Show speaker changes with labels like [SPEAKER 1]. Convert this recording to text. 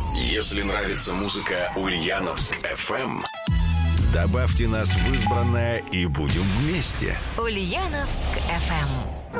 [SPEAKER 1] Если нравится музыка Ульяновск FM,
[SPEAKER 2] добавьте нас в избранное и будем вместе.
[SPEAKER 3] Ульяновск FM.